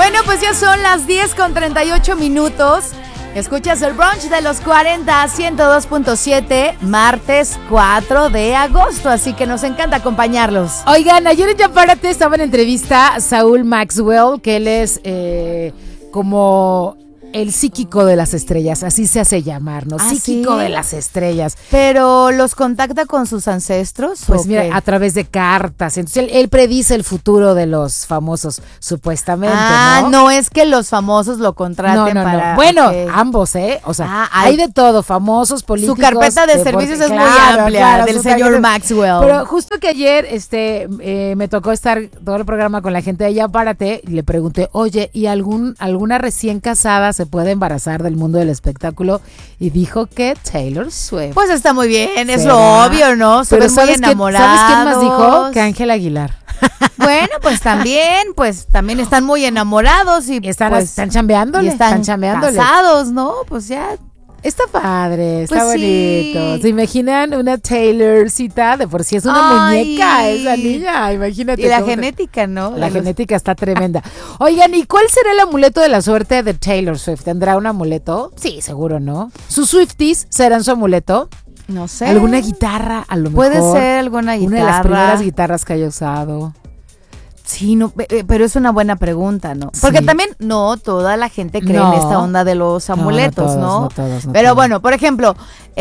Bueno, pues ya son las 10:38. Escuchas el brunch de los 40, 102.7, martes 4 de agosto, así que nos encanta acompañarlos. Oigan, ayer en Ya Párate estaba en entrevista Saúl Maxwell, que él es como el psíquico de las estrellas, así se hace llamar, ¿no? Psíquico de las estrellas. ¿Pero los contacta con sus ancestros? Pues mira, a través de cartas. Entonces él predice el futuro de los famosos, supuestamente, ¿no? No es que los famosos lo contraten para... No. Bueno, ambos, O sea, hay de todo, famosos, políticos. Su carpeta de servicios es muy amplia, del señor Maxwell. Pero justo que ayer me tocó estar todo el programa con la gente de Ya Párate y le pregunté, oye, ¿y alguna recién casada se puede embarazar del mundo del espectáculo? Y dijo que Taylor Swift. Pues está muy bien, ¿será? Es lo obvio, ¿no? Pero muy enamorados. ¿Sabes quién más dijo? Que Ángela Aguilar. Bueno, pues también están muy enamorados y están chambeándole. Están casados, ¿no? Pues ya. Está padre, está pues bonito. Sí. ¿Se imaginan una Taylorcita? De por sí es una muñeca esa niña, imagínate. Y la genética, ¿no? La genética está tremenda. Oigan, ¿y cuál será el amuleto de la suerte de Taylor Swift? ¿Tendrá un amuleto? Sí, seguro, ¿no? ¿Sus Swifties serán su amuleto? No sé. ¿Alguna guitarra, a lo mejor? Puede ser alguna guitarra. Una de las primeras guitarras que haya usado. Sí, no, pero es una buena pregunta, ¿no? Porque también no toda la gente cree en esta onda de los amuletos, ¿no? No todos. Pero bueno, por ejemplo,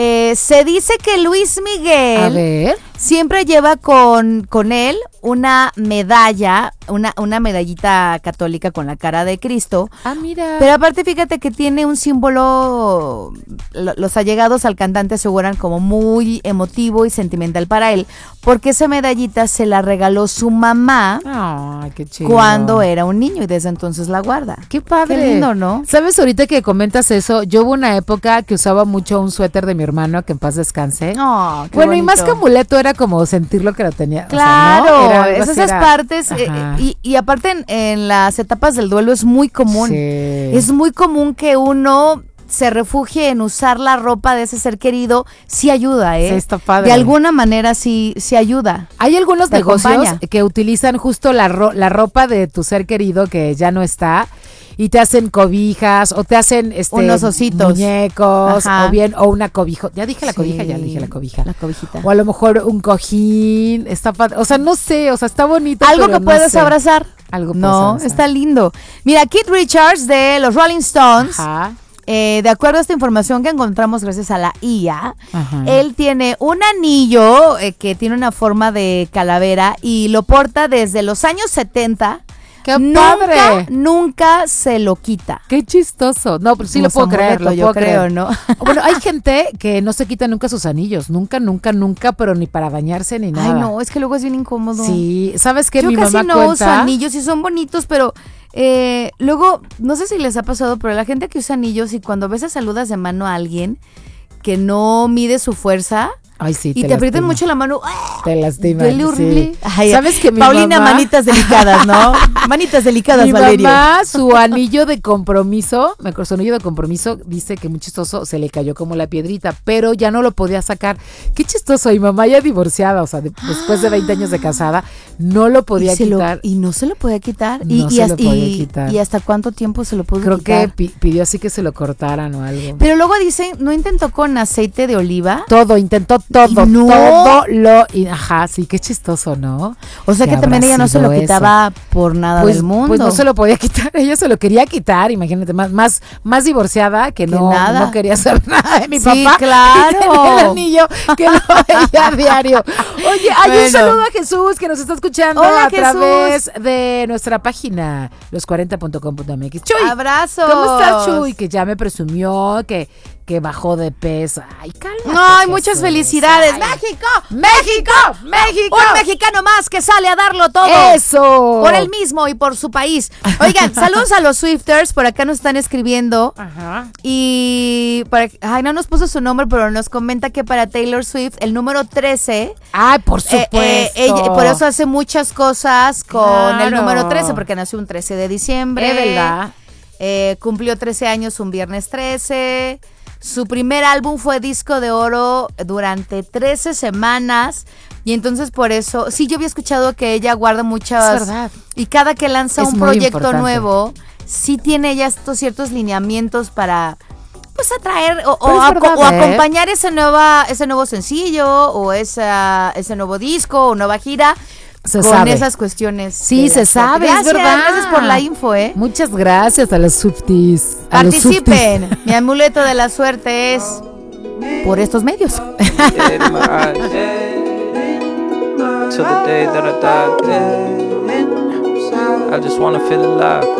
se dice que Luis Miguel siempre lleva con él una medalla, una medallita católica con la cara de Cristo. Ah, mira. Pero aparte, fíjate que tiene un símbolo, los allegados al cantante aseguran como muy emotivo y sentimental para él, porque esa medallita se la regaló su mamá. Ay, qué chido. Cuando era un niño y desde entonces la guarda. Qué padre. Qué lindo, ¿no? ¿Sabes? Ahorita que comentas eso, yo hubo una época que usaba mucho un suéter de mi hermano, que en paz descanse. Oh, qué bueno, bonito. Y más que amuleto era como sentir lo que lo tenía. Claro, o sea, ¿no? esas partes. Y aparte en las etapas del duelo es muy común. Sí. Es muy común que uno se refugie en usar la ropa de ese ser querido, sí ayuda, Sí, está padre. De alguna manera sí ayuda. Hay algunos negocios acompaña. que utilizan justo la ropa de tu ser querido que ya no está y te hacen cobijas o te hacen unos ositos, muñecos. Ajá. o una cobija. Ya dije la cobija, ya dije la cobija. La cobijita. O a lo mejor un cojín, está padre. O sea, no sé, o sea, está bonito. Algo pero que puedes abrazar. Algo puedes abrazar. Está lindo. Mira, Keith Richards de los Rolling Stones. Ajá. De acuerdo a esta información que encontramos gracias a la IA, él tiene un anillo que tiene una forma de calavera y lo porta desde los años 70. ¡Qué padre! Nunca se lo quita. ¡Qué chistoso! No, pero sí lo puedo creer, yo creo, ¿no? Bueno, hay gente que no se quita nunca sus anillos. Nunca, pero ni para bañarse ni nada. Ay, no, es que luego es bien incómodo. Sí, ¿sabes qué? Mi mamá casi no cuenta... uso anillos y son bonitos, pero... luego, no sé si les ha pasado, pero la gente que usa anillos y cuando a veces saludas de mano a alguien que no mide su fuerza... Ay, sí, y te aprietan mucho la mano. Te lastima. Duele horrible. Sí. Ay, ¿sabes que mi Paulina, mamá... manitas delicadas, ¿no? Manitas delicadas, Valeria. Mi mamá, su anillo de compromiso, su anillo de compromiso, dice que muy chistoso, se le cayó como la piedrita, pero ya no lo podía sacar. Qué chistoso, mi mamá ya divorciada, o sea, después de 20 años de casada, no lo podía quitar. Y no se lo podía quitar. No se lo podía quitar. ¿Y hasta cuánto tiempo se lo pudo quitar? quitar? Creo que pidió así que se lo cortaran o algo. Pero luego dicen, ¿no intentó con aceite de oliva? Intentó todo, no. Ajá, sí, qué chistoso, ¿no? O sea que también ella no se lo quitaba por nada del mundo. Pues no se lo podía quitar, ella se lo quería quitar, imagínate, más divorciada que no quería saber nada de mi papá. Sí, claro. El anillo que lo veía a diario. Oye, hay un saludo a Jesús que nos está escuchando a través de nuestra página, los40.com.mx. Chuy, abrazos. ¿Cómo estás, Chuy? Que ya me presumió que bajó de peso. Ay, cálmate. Ay, muchas felicidades. ¡México! ¡México! ¡México! Un mexicano más que sale a darlo todo. ¡Eso! Por él mismo y por su país. Oigan, saludos a los Swifters. Por acá nos están escribiendo. Ajá. Y no nos puso su nombre, pero nos comenta que para Taylor Swift el número 13. Ay, por supuesto. Ella, por eso hace muchas cosas con el número 13, porque nació un 13 de diciembre. Es verdad. Cumplió 13 años un viernes 13. Su primer álbum fue disco de oro durante 13 semanas. Y entonces por eso, sí, yo había escuchado que ella guarda muchas... Es verdad. Y cada que lanza un proyecto nuevo, sí tiene ya estos ciertos lineamientos para pues atraer o verdad, acompañar ese nuevo sencillo o ese nuevo disco o nueva gira con esas cuestiones. Sí, se sabe, gracias, es verdad. Gracias por la info, Muchas gracias a los Swifties. Participen. Mi amuleto de la suerte es por estos medios. Till the day that I die, I just wanna feel alive.